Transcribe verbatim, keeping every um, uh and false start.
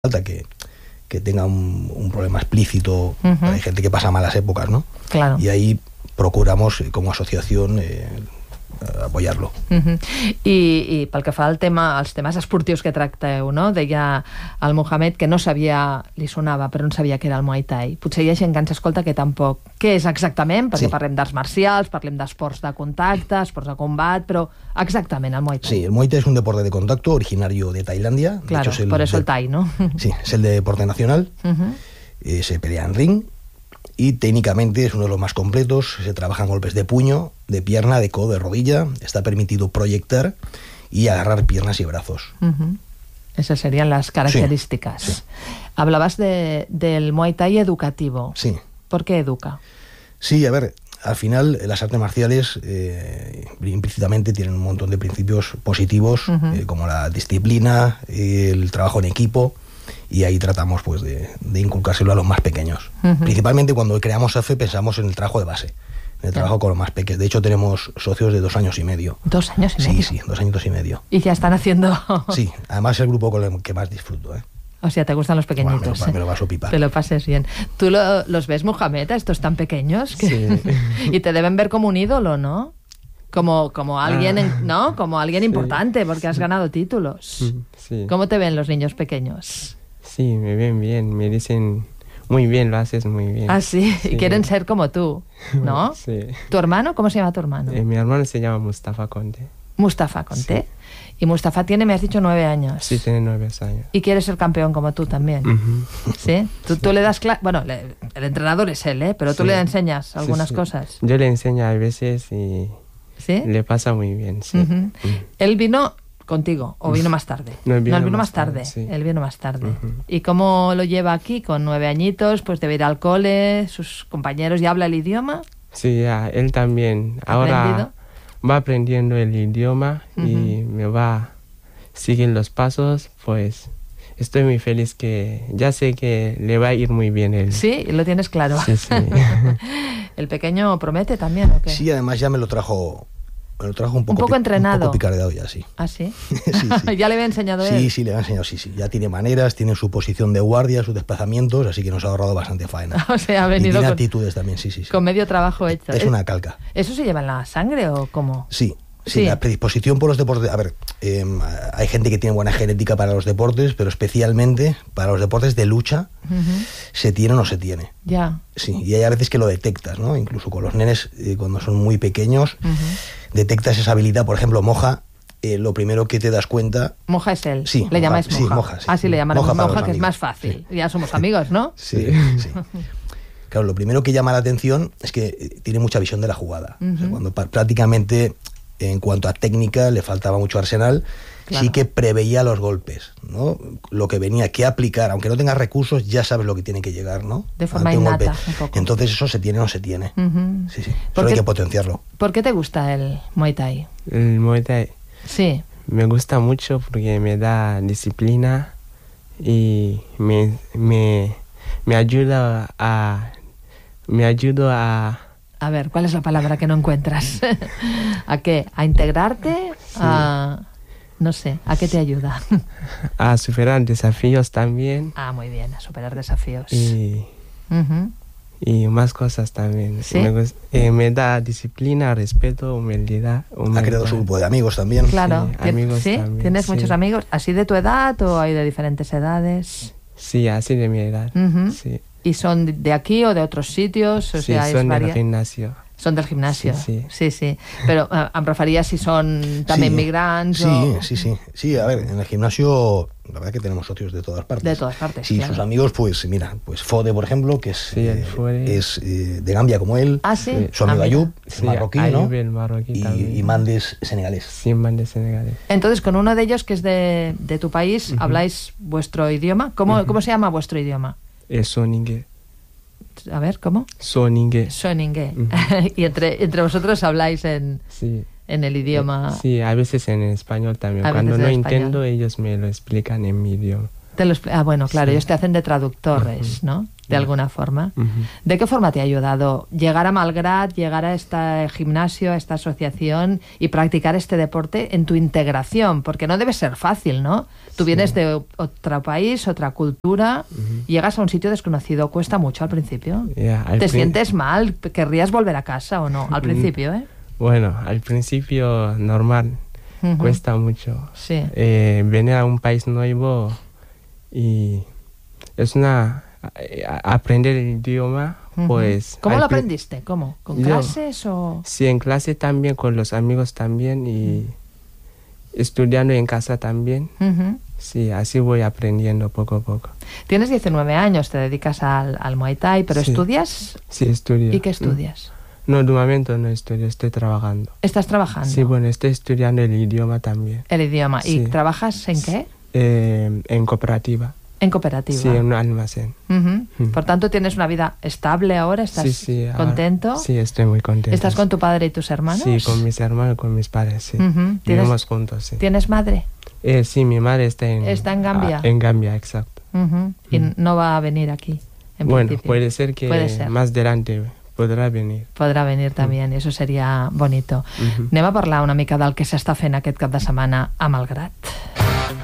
falta que, que tenga un, un problema explícito. Uh-huh. Hay gente que pasa malas épocas, ¿no? Claro. Y ahí procuramos, como asociación, eh, apoyar-lo. Uh-huh. I, I pel que fa al tema, als temes esportius que tracteu, no? Deia el Mohamed que no sabia, li sonava, però no sabia que era el Muay Thai. Potser hi ha gent que ens escolta que tampoc. Què és exactament? Perquè sí. Parlem d'arts marcials, parlem d'esports de contacte, esports de combat, però exactament el Muay Thai. Sí, el Muay Thai es un deporte de contacto originario de Tailandia. Claro, de hecho, es el por eso de... el Thai, ¿no? Sí, es el deporte nacional. Uh-huh. eh, se pelea en ring. Y técnicamente es uno de los más completos. Se trabajan golpes de puño, de pierna, de codo, de rodilla. Está permitido proyectar y agarrar piernas y brazos. Uh-huh. Esas serían las características. Sí, sí. Hablabas de, del Muay Thai educativo. Sí. ¿Por qué educa? Sí, a ver, al final las artes marciales eh, implícitamente tienen un montón de principios positivos, uh-huh. eh, como la disciplina, el trabajo en equipo. Y ahí tratamos pues de, de inculcárselo a los más pequeños. Uh-huh. Principalmente cuando creamos A F E pensamos en el trabajo de base, en el trabajo yeah. con los más pequeños. De hecho tenemos socios de dos años y medio. ¿Dos años y sí, medio? Sí, sí, dos años y medio. Y ya están haciendo... Sí, además es el grupo con el que más disfruto, ¿eh? O sea, te gustan los pequeñitos. Bueno, me, lo, me lo paso pipa. Te lo pases bien. ¿Tú lo, los ves, Mohamed, a estos tan pequeños? Que... Sí. Y te deben ver como un ídolo, ¿no? Como, como alguien, ah, ¿no? Como alguien sí. importante, porque has ganado títulos. Sí. ¿Cómo te ven los niños pequeños? Sí, me ven bien, me dicen muy bien, lo haces muy bien. Ah, sí, sí. Y quieren ser como tú, ¿no? Sí. ¿Tu hermano? ¿Cómo se llama tu hermano? Eh, mi hermano se llama Mustafa Conte. Mustafa Conte. Sí. Y Mustafa tiene, me has dicho, nueve años. Sí, tiene nueve años. Y quiere ser campeón como tú también. Uh-huh. ¿Sí? Tú, sí. tú le das clase... Bueno, le, el entrenador es él, ¿eh? Pero tú sí. le enseñas algunas sí, sí. cosas. Yo le enseño a veces y ¿sí? le pasa muy bien, sí. Uh-huh. Uh-huh. Él vino... contigo, o vino más tarde. No, él vino, no, él vino más más tarde. tarde sí. Él vino más tarde. Uh-huh. ¿Y cómo lo lleva aquí? Con nueve añitos, pues debe ir al cole, sus compañeros, ¿ya habla el idioma? Sí, ya, él también. Ahora aprendido? Va aprendiendo el idioma uh-huh. y me va siguiendo los pasos, pues estoy muy feliz que ya sé que le va a ir muy bien él. Sí, lo tienes claro. Sí, sí. ¿El pequeño promete también o qué? Sí, además ya me lo trajo... Me lo trajo un poco, un poco entrenado. Un poco picareado ya, sí. ¿Ah, sí? sí, sí. ¿Ya le había enseñado él? Sí, sí, le había enseñado, sí, sí. Ya tiene maneras, tiene su posición de guardia, sus desplazamientos, así que nos ha ahorrado bastante faena. O sea, ha venido y tiene con, actitudes también, sí, sí, sí. Con medio trabajo hecho. Es una calca. ¿Eso se lleva en la sangre o cómo? Sí. Sí, sí, la predisposición por los deportes... A ver, eh, hay gente que tiene buena genética para los deportes, pero especialmente para los deportes de lucha, uh-huh. se tiene o no se tiene. Ya. Sí, y hay a veces que lo detectas, ¿no? Incluso con los nenes, eh, cuando son muy pequeños, uh-huh. detectas esa habilidad. Por ejemplo, Moja, eh, lo primero que te das cuenta... Moja es él. Sí. Le llamáis Moja. Sí, Moja, sí. Ah, sí, le llamaremos Moja, Moja que amigos. Es más fácil. Sí. Ya somos amigos, ¿no? Sí, sí. Claro, lo primero que llama la atención es que tiene mucha visión de la jugada. Uh-huh. O sea, cuando prácticamente... En cuanto a técnica, le faltaba mucho arsenal. Claro. Sí que preveía los golpes, ¿no? Lo que venía que aplicar, aunque no tengas recursos, ya sabes lo que tiene que llegar, ¿no? De forma innata, un poco. Entonces eso se tiene o no se tiene. Uh-huh. Sí, sí. Solo qué, hay que potenciarlo. ¿Por qué te gusta el Muay Thai? El Muay Thai. Sí. Me gusta mucho porque me da disciplina y me, me, me ayuda a... Me ayuda a... A ver, ¿cuál es la palabra que no encuentras? ¿A qué? ¿A integrarte? Sí. A... No sé, ¿a qué te ayuda? A superar desafíos también. Ah, muy bien, a superar desafíos. Y, uh-huh. y más cosas también. ¿Sí? Me, eh, me da disciplina, respeto, humildad. humildad. Ha creado su grupo de amigos también. Claro. Sí, amigos ¿Sí? también. ¿Tienes sí. muchos amigos? ¿Así de tu edad o hay de diferentes edades? Sí, así de mi edad. Uh-huh. Sí. ¿Y son de aquí o de otros sitios? O sí, sea, son es del gimnasio. Són del gimnasio. Sí, sí. sí. sí, sí. Però eh, em referia si són també sí, inmigrants sí, o... Sí, sí, sí. A ver, en el gimnasio, la verdad que tenemos socios de todas partes. De todas partes, Sí, claro. sus amigos, pues mira, pues Fode, por ejemplo, que es, sí, eh, Fode. es eh, de Gambia como él. Ah, sí. Su amigo ah, Ayub, sí, marroquí, Ayub, ¿no? el marroquí y, también. y Mandes, senegalés. Sí, Mandes, senegalés. Entonces, con uno de ellos, que es de, de tu país, uh-huh. ¿habláis vuestro idioma? ¿Cómo, uh-huh. ¿Cómo se llama vuestro idioma? Es soningue. A ver, ¿cómo? Soningue. Soningue. Uh-huh. Y entre, entre vosotros habláis en, sí. en el idioma... Sí, a veces en español también. A Cuando no español. entiendo, ellos me lo explican en mi idioma. Te lo expl- ah, bueno, claro, sí. ellos te hacen de traductores, uh-huh. ¿no? de alguna forma. Ujú. ¿De qué forma te ha ayudado llegar a Malgrat, llegar a este gimnasio, a esta asociación y practicar este deporte en tu integración? Porque no debe ser fácil, ¿no? Tú Sí. vienes de otro país, otra cultura, Ujú. llegas a un sitio desconocido. ¿Cuesta mucho al principio? Ya, al ¿Te prin- sientes mal? ¿Querrías volver a casa o no? Al Mm. principio, ¿eh? Bueno, al principio normal, Ujú. cuesta mucho. Sí. Eh, venir a un país nuevo y es una... eh, a- aprender el idioma, Ujú. pues... ¿Cómo al lo pri- aprendiste? ¿Cómo? ¿Con Yo- clases o...? Sí, en clase también, con los amigos también y estudiando en casa también. Ujú. Sí, así voy aprendiendo poco a poco. Tienes diecinueve años, te dedicas al, al Muay Thai, pero Sí. ¿estudias? Sí, estudio. ¿Y qué estudias? No, de momento no estudio, estoy trabajando. ¿Estás trabajando? Sí, bueno, estoy estudiando el idioma también. El idioma. ¿Y Sí. trabajas en qué? Eh, en cooperativa. En cooperativa. Sí, en un almacén. Ujú. Mm. Por tanto, ¿tienes una vida estable ahora? ¿Estás Sí, sí. ahora- contento? Sí, estoy muy contento. ¿Estás con tu padre y tus hermanos? Sí, con mis hermanos, con mis padres, sí. Ujú. ¿Tienes- Vivimos juntos, sí. ¿Tienes madre? Eh, sí, mi madre está en... Está en Gambia. ah, en Gambia, exacto. Ujú. Y Mm. no va a venir aquí, en Bueno, principio. puede ser que Puede ser. más adelante podrà venir. Podrà venir també, i això seria bonito. Mhm. Anem a parlar una mica del que s'està fent aquest cap de setmana a Malgrat.